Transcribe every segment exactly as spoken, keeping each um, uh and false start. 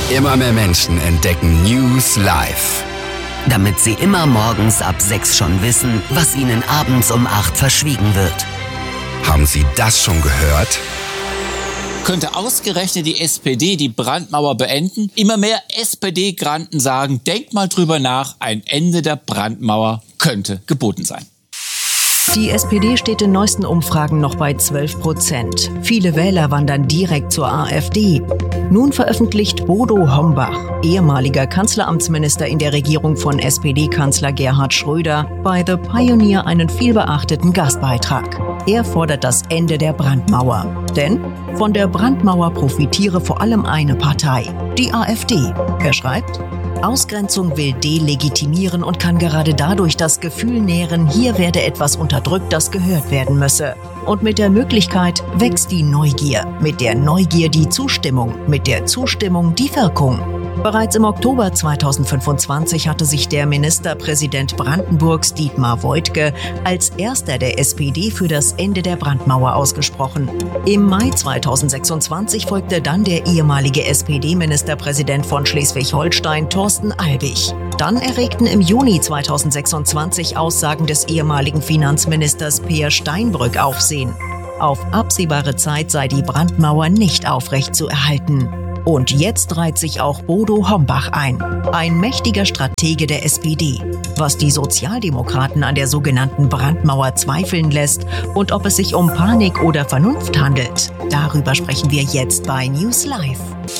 Immer mehr Menschen entdecken News Live. Damit sie immer morgens ab sechs schon wissen, was ihnen abends um acht verschwiegen wird. Haben Sie das schon gehört? Könnte ausgerechnet die S P D die Brandmauer beenden? Immer mehr S P D-Granten sagen, denkt mal drüber nach, ein Ende der Brandmauer könnte geboten sein. Die S P D steht in neuesten Umfragen noch bei zwölf Prozent. Viele Wähler wandern direkt zur AfD. Nun veröffentlicht Bodo Hombach, ehemaliger Kanzleramtsminister in der Regierung von S P D-Kanzler Gerhard Schröder, bei The Pioneer einen vielbeachteten Gastbeitrag. Er fordert das Ende der Brandmauer. Denn von der Brandmauer profitiere vor allem eine Partei, die AfD. Er schreibt: Ausgrenzung will delegitimieren und kann gerade dadurch das Gefühl nähren, hier werde etwas unterdrückt, das gehört werden müsse. Und mit der Möglichkeit wächst die Neugier, mit der Neugier die Zustimmung, mit der Zustimmung die Wirkung. Bereits im Oktober zweitausendfünfundzwanzig hatte sich der Ministerpräsident Brandenburgs Dietmar Woidke als erster der S P D für das Ende der Brandmauer ausgesprochen. Im Mai zweitausendsechsundzwanzig folgte dann der ehemalige S P D-Ministerpräsident von Schleswig-Holstein Thorsten Albig. Dann erregten im Juni zweitausendsechsundzwanzig Aussagen des ehemaligen Finanzministers Peer Steinbrück Aufsehen. Auf absehbare Zeit sei die Brandmauer nicht aufrecht zu erhalten. Und jetzt reiht sich auch Bodo Hombach ein, ein mächtiger Stratege der S P D, was die Sozialdemokraten an der sogenannten Brandmauer zweifeln lässt und ob es sich um Panik oder Vernunft handelt. Darüber sprechen wir jetzt bei News Live.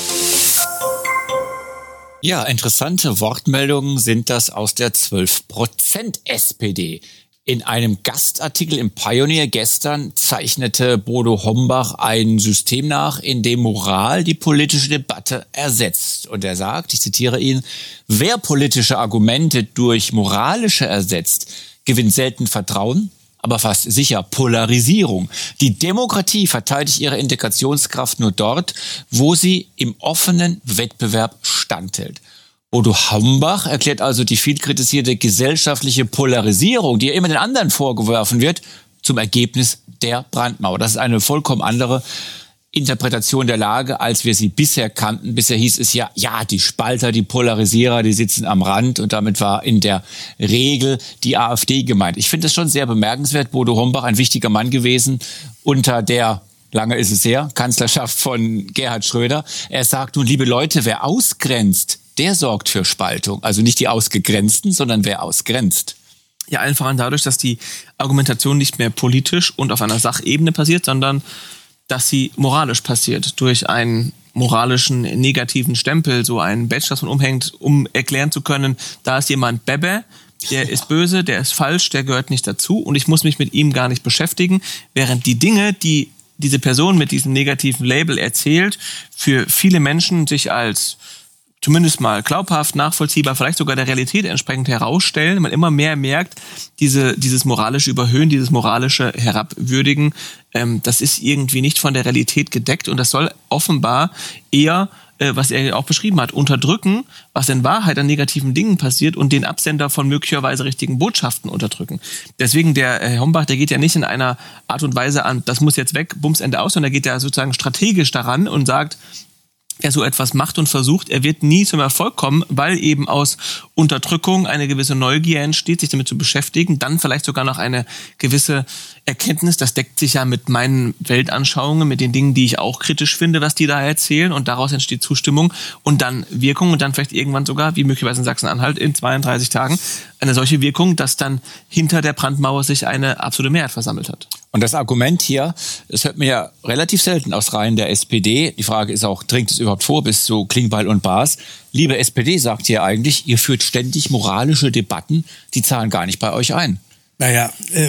Ja, interessante Wortmeldungen sind das aus der zwölf Prozent S P D. In einem Gastartikel im Pioneer gestern zeichnete Bodo Hombach ein System nach, in dem Moral die politische Debatte ersetzt. Und er sagt, ich zitiere ihn, wer politische Argumente durch moralische ersetzt, gewinnt selten Vertrauen, aber fast sicher Polarisierung. Die Demokratie verteidigt ihre Integrationskraft nur dort, wo sie im offenen Wettbewerb standhält. Bodo Hombach erklärt also die viel kritisierte gesellschaftliche Polarisierung, die ja immer den anderen vorgeworfen wird, zum Ergebnis der Brandmauer. Das ist eine vollkommen andere Interpretation der Lage, als wir sie bisher kannten. Bisher hieß es ja, ja, die Spalter, die Polarisierer, die sitzen am Rand, und damit war in der Regel die AfD gemeint. Ich finde es schon sehr bemerkenswert. Bodo Hombach, ein wichtiger Mann gewesen unter der, lange ist es her, Kanzlerschaft von Gerhard Schröder. Er sagt nun, liebe Leute, wer ausgrenzt, der sorgt für Spaltung. Also nicht die Ausgegrenzten, sondern wer ausgrenzt. Ja, allen voran dadurch, dass die Argumentation nicht mehr politisch und auf einer Sachebene passiert, sondern dass sie moralisch passiert. Durch einen moralischen negativen Stempel, so einen Badge, das man umhängt, um erklären zu können, da ist jemand Bebe, der ist böse, der ist falsch, der gehört nicht dazu und ich muss mich mit ihm gar nicht beschäftigen. Während die Dinge, die diese Person mit diesem negativen Label erzählt, für viele Menschen sich als zumindest mal glaubhaft, nachvollziehbar, vielleicht sogar der Realität entsprechend herausstellen. Man immer mehr merkt, diese, dieses moralische Überhöhen, dieses moralische Herabwürdigen, ähm, das ist irgendwie nicht von der Realität gedeckt und das soll offenbar eher, äh, was er auch beschrieben hat, unterdrücken, was in Wahrheit an negativen Dingen passiert und den Absender von möglicherweise richtigen Botschaften unterdrücken. Deswegen der Herr Hombach, der geht ja nicht in einer Art und Weise an, das muss jetzt weg, Bums, Ende aus, sondern der geht ja sozusagen strategisch daran und sagt, wer so etwas macht und versucht, er wird nie zum Erfolg kommen, weil eben aus Unterdrückung eine gewisse Neugier entsteht, sich damit zu beschäftigen, dann vielleicht sogar noch eine gewisse Erkenntnis, das deckt sich ja mit meinen Weltanschauungen, mit den Dingen, die ich auch kritisch finde, was die da erzählen, und daraus entsteht Zustimmung und dann Wirkung und dann vielleicht irgendwann sogar, wie möglicherweise in Sachsen-Anhalt, in zweiunddreißig Tagen eine solche Wirkung, dass dann hinter der Brandmauer sich eine absolute Mehrheit versammelt hat. Und das Argument hier, das hört man ja relativ selten aus Reihen der S P D. Die Frage ist auch, dringt es überhaupt vor bis zu Klingbeil und Baas? Liebe S P D, sagt hier eigentlich, ihr führt ständig moralische Debatten, die zahlen gar nicht bei euch ein. Naja, äh,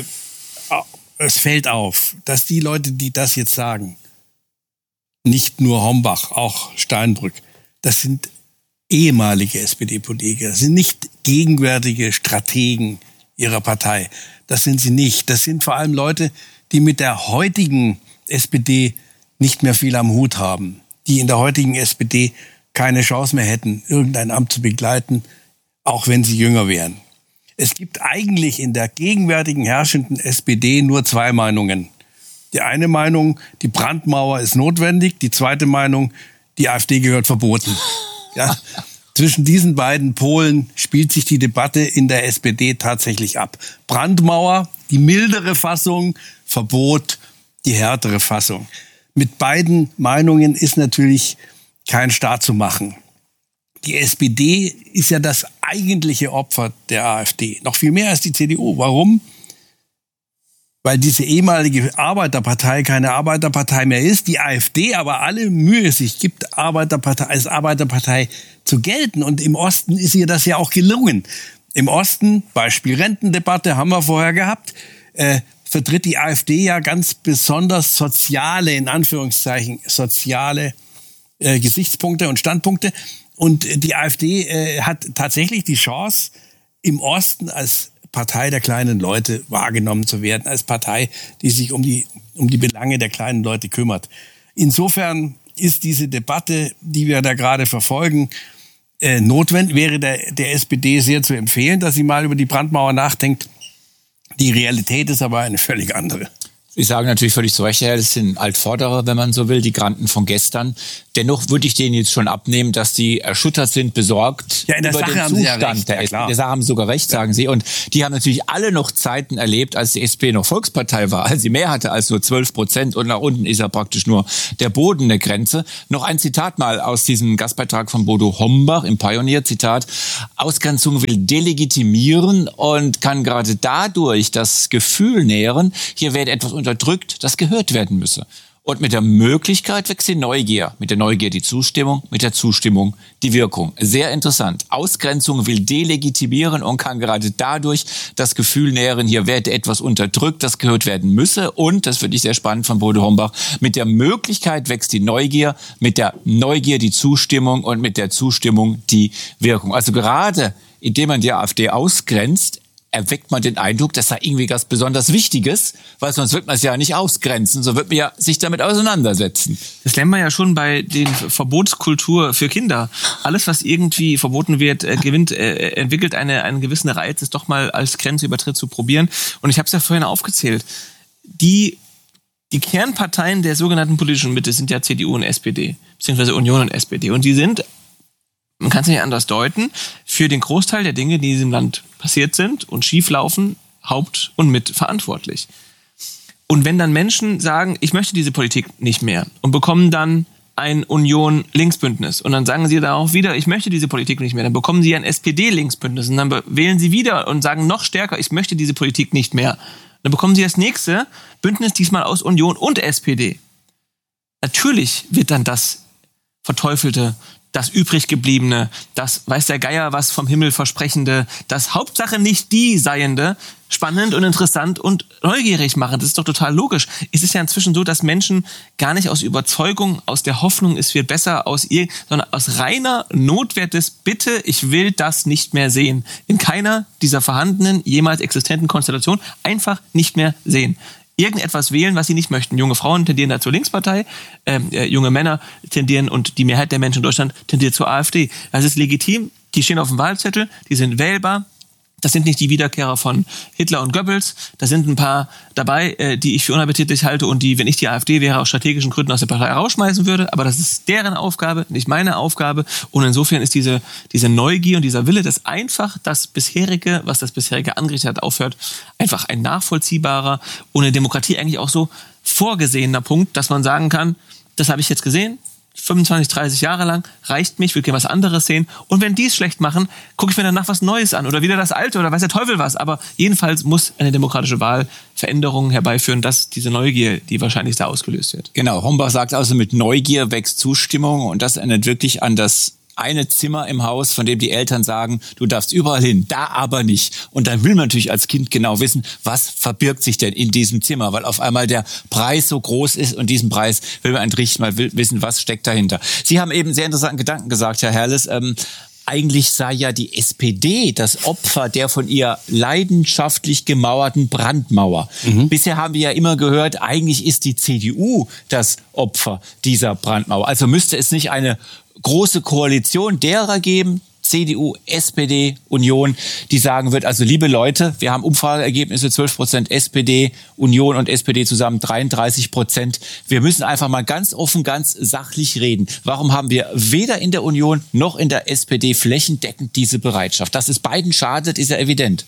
es fällt auf, dass die Leute, die das jetzt sagen, nicht nur Hombach, auch Steinbrück, das sind ehemalige S P D-Politiker, das sind nicht gegenwärtige Strategen ihrer Partei. Das sind sie nicht. Das sind vor allem Leute, die mit der heutigen S P D nicht mehr viel am Hut haben, die in der heutigen S P D keine Chance mehr hätten, irgendein Amt zu begleiten, auch wenn sie jünger wären. Es gibt eigentlich in der gegenwärtigen herrschenden S P D nur zwei Meinungen. Die eine Meinung, die Brandmauer ist notwendig. Die zweite Meinung, die AfD gehört verboten. Ja, zwischen diesen beiden Polen spielt sich die Debatte in der S P D tatsächlich ab. Brandmauer, die mildere Fassung, Verbot, die härtere Fassung. Mit beiden Meinungen ist natürlich kein Staat zu machen. Die S P D ist ja das eigentliche Opfer der AfD. Noch viel mehr als die C D U. Warum? Weil diese ehemalige Arbeiterpartei keine Arbeiterpartei mehr ist, die AfD aber alle Mühe sich gibt, Arbeiterpartei, als Arbeiterpartei zu gelten. Und im Osten ist ihr das ja auch gelungen. Im Osten, Beispiel Rentendebatte, haben wir vorher gehabt, äh, vertritt die AfD ja ganz besonders soziale, in Anführungszeichen, soziale äh, Gesichtspunkte und Standpunkte. Und die AfD äh, hat tatsächlich die Chance, im Osten als Partei der kleinen Leute wahrgenommen zu werden, als Partei, die sich um die, um die Belange der kleinen Leute kümmert. Insofern ist diese Debatte, die wir da gerade verfolgen, äh, notwendig, wäre der, der S P D sehr zu empfehlen, dass sie mal über die Brandmauer nachdenkt. Die Realität ist aber eine völlig andere. Sie sagen natürlich völlig zu Recht, das sind Altvorderer, wenn man so will, die Granden von gestern. Dennoch würde ich denen jetzt schon abnehmen, dass die erschüttert sind, besorgt ja, in der über Sache den haben Sie Zustand ja recht. der Ja, S P D. klar. Der Sache haben Sie sogar recht, sagen Sie. Und die haben natürlich alle noch Zeiten erlebt, als die S P D noch Volkspartei war, als sie mehr hatte als nur zwölf Prozent. Und nach unten ist ja praktisch nur der Boden der Grenze. Noch ein Zitat mal aus diesem Gastbeitrag von Bodo Hombach im Pioneer, Zitat: Ausgrenzung will delegitimieren und kann gerade dadurch das Gefühl nähren, hier werde etwas unterdrückt, das gehört werden müsse. Und mit der Möglichkeit wächst die Neugier. Mit der Neugier die Zustimmung, mit der Zustimmung die Wirkung. Sehr interessant. Ausgrenzung will delegitimieren und kann gerade dadurch das Gefühl nähren, hier werde etwas unterdrückt, das gehört werden müsse. Und, das finde ich sehr spannend von Bodo Hombach, mit der Möglichkeit wächst die Neugier, mit der Neugier die Zustimmung und mit der Zustimmung die Wirkung. Also gerade indem man die AfD ausgrenzt, erweckt man den Eindruck, das sei irgendwie was besonders Wichtiges, weil sonst wird man es ja nicht ausgrenzen, so wird man ja sich damit auseinandersetzen. Das lernen wir ja schon bei den Verbotskultur für Kinder. Alles, was irgendwie verboten wird, äh, gewinnt, äh, entwickelt eine, einen gewissen Reiz, es doch mal als Grenzübertritt zu probieren. Und ich habe es ja vorhin aufgezählt. Die, die Kernparteien der sogenannten politischen Mitte sind ja C D U und S P D, beziehungsweise Union und S P D. Und die sind, man kann es nicht anders deuten, für den Großteil der Dinge, die in diesem Land passiert sind und schieflaufen, haupt- und mitverantwortlich. Und wenn dann Menschen sagen, ich möchte diese Politik nicht mehr und bekommen dann ein Union-Linksbündnis und dann sagen sie da auch wieder, ich möchte diese Politik nicht mehr, dann bekommen sie ein S P D-Linksbündnis und dann wählen sie wieder und sagen noch stärker, ich möchte diese Politik nicht mehr. Dann bekommen sie das nächste Bündnis, diesmal aus Union und S P D. Natürlich wird dann das Verteufelte, das Übriggebliebene, das weiß der Geier was vom Himmel versprechende, das Hauptsache nicht die Seiende, spannend und interessant und neugierig machen. Das ist doch total logisch. Es ist ja inzwischen so, dass Menschen gar nicht aus Überzeugung, aus der Hoffnung, es wird besser, aus ihr, sondern aus reiner Notwehr des Bitte, ich will das nicht mehr sehen. In keiner dieser vorhandenen, jemals existenten Konstellationen einfach nicht mehr sehen. Irgendetwas wählen, was sie nicht möchten. Junge Frauen tendieren da zur Linkspartei, äh, junge Männer tendieren und die Mehrheit der Menschen in Deutschland tendiert zur AfD. Das ist legitim, die stehen auf dem Wahlzettel, die sind wählbar. Das sind nicht die Wiederkehrer von Hitler und Goebbels. Da sind ein paar dabei, äh, die ich für unappetitlich halte und die, wenn ich die AfD wäre, aus strategischen Gründen aus der Partei rausschmeißen würde. Aber das ist deren Aufgabe, nicht meine Aufgabe. Und insofern ist diese, diese Neugier und dieser Wille, dass einfach das bisherige, was das bisherige angerichtet hat, aufhört, einfach ein nachvollziehbarer und in Demokratie eigentlich auch so vorgesehener Punkt, dass man sagen kann, das habe ich jetzt gesehen, fünfundzwanzig, dreißig Jahre lang, reicht mich, will gerne was anderes sehen. Und wenn die es schlecht machen, gucke ich mir danach was Neues an oder wieder das Alte oder weiß der Teufel was. Aber jedenfalls muss eine demokratische Wahl Veränderungen herbeiführen, dass diese Neugier, die wahrscheinlich da ausgelöst wird. Genau, Hombach sagt also, mit Neugier wächst Zustimmung und das erinnert wirklich an das eine Zimmer im Haus, von dem die Eltern sagen, du darfst überall hin, da aber nicht. Und dann will man natürlich als Kind genau wissen, was verbirgt sich denn in diesem Zimmer, weil auf einmal der Preis so groß ist und diesen Preis will man eigentlich mal wissen, was steckt dahinter. Sie haben eben sehr interessanten Gedanken gesagt, Herr Herles. Ähm, eigentlich sei ja die S P D das Opfer der von ihr leidenschaftlich gemauerten Brandmauer. Mhm. Bisher haben wir ja immer gehört, eigentlich ist die C D U das Opfer dieser Brandmauer. Also müsste es nicht eine große Koalition derer geben, C D U, S P D, Union, die sagen wird, also liebe Leute, wir haben Umfrageergebnisse, zwölf Prozent S P D, Union und S P D zusammen dreiunddreißig Prozent. Wir müssen einfach mal ganz offen, ganz sachlich reden. Warum haben wir weder in der Union noch in der S P D flächendeckend diese Bereitschaft? Dass es beiden schadet, ist ja evident.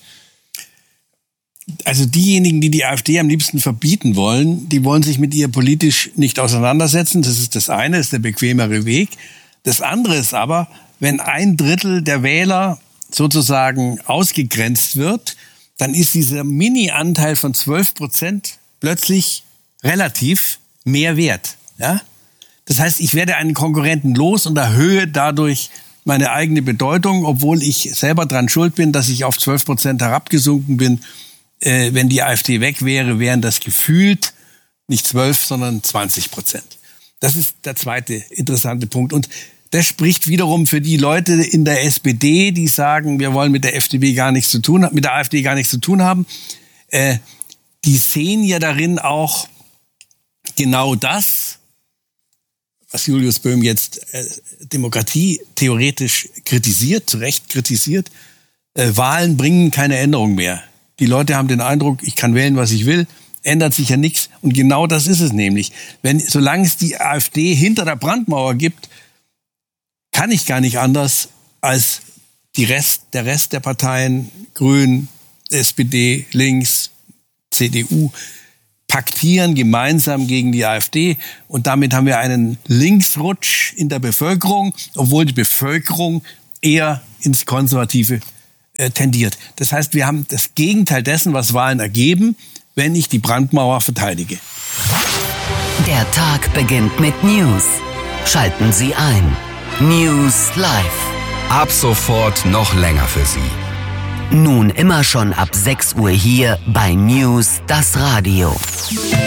Also diejenigen, die die AfD am liebsten verbieten wollen, die wollen sich mit ihr politisch nicht auseinandersetzen. Das ist das eine, das ist der bequemere Weg. Das andere ist aber, wenn ein Drittel der Wähler sozusagen ausgegrenzt wird, dann ist dieser Mini-Anteil von zwölf Prozent plötzlich relativ mehr wert. Ja? Das heißt, ich werde einen Konkurrenten los und erhöhe dadurch meine eigene Bedeutung, obwohl ich selber dran schuld bin, dass ich auf zwölf Prozent herabgesunken bin. Äh, wenn die AfD weg wäre, wären das gefühlt nicht zwölf, sondern zwanzig Prozent. Das ist der zweite interessante Punkt. Und das spricht wiederum für die Leute in der S P D, die sagen, wir wollen mit der F D P gar nichts zu tun, mit der AfD gar nichts zu tun haben. Äh, die sehen ja darin auch genau das, was Julius Böhm jetzt äh, Demokratie theoretisch kritisiert, zu Recht kritisiert. Äh, Wahlen bringen keine Änderung mehr. Die Leute haben den Eindruck, ich kann wählen, was ich will, ändert sich ja nichts. Und genau das ist es nämlich. Wenn, solange es die AfD hinter der Brandmauer gibt, kann ich gar nicht anders als die Rest, der Rest der Parteien, Grünen, S P D, Links, C D U, paktieren gemeinsam gegen die AfD. Und damit haben wir einen Linksrutsch in der Bevölkerung, obwohl die Bevölkerung eher ins Konservative tendiert. Das heißt, wir haben das Gegenteil dessen, was Wahlen ergeben, wenn ich die Brandmauer verteidige. Der Tag beginnt mit News. Schalten Sie ein. News Live. Ab sofort noch länger für Sie. Nun immer schon ab sechs Uhr hier bei News das Radio.